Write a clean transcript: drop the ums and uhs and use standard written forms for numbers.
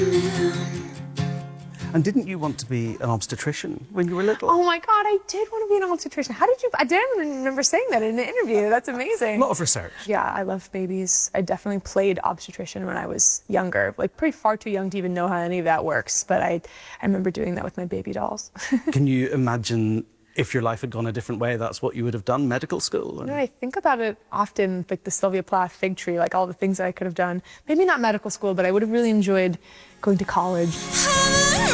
And didn't you want to be an obstetrician when you were little? Oh my God, I did want to be an obstetrician. How did you? I didn't remember saying that in an interview. That's amazing. A lot of research. Yeah, I love babies. I definitely played obstetrician when I was younger, like pretty far too young to even know how any of that works. But I remember doing that with my baby dolls. Can you imagine if your life had gone a different way, that's what you would have done, medical school? You know, I think about it often, like the Sylvia Plath fig tree, like all the things that I could have done. Maybe not medical school, but I would have really enjoyed going to college.